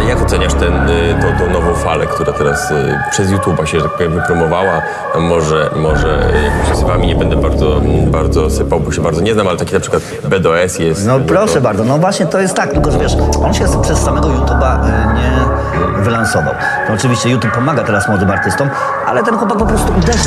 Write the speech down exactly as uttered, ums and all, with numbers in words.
jak oceniasz ten, tą, tą nową falę, która teraz y, przez YouTube'a się, że tak powiem, wypromowała? No może, może jakimiś słowami nie będę bardzo, bardzo sypał, bo się bardzo nie znam, ale taki na przykład B D O S jest... No proszę to... bardzo, no właśnie to jest tak, tylko że wiesz, on się przez samego YouTube'a y, nie wylansował. To oczywiście YouTube pomaga teraz młodym artystom, ale ten chłopak po prostu uderza.